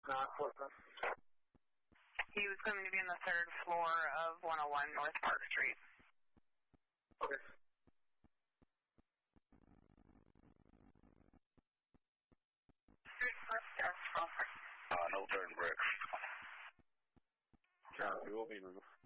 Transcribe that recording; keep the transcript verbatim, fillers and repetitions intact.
Not Portland. He was going to be on the third floor of one oh one North Park Street. Okay. Uh, no turn bricks. Uh, we will be moving.